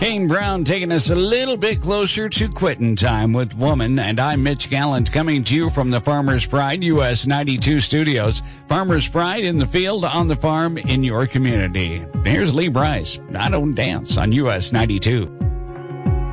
Kane Brown taking us a little bit closer to quitting time with Woman, and I'm Mitch Gallant coming to you from the Farmer's Pride US 92 studios. Farmer's Pride in the field, on the farm, in your community. Here's Lee Brice. I Don't Dance on US 92.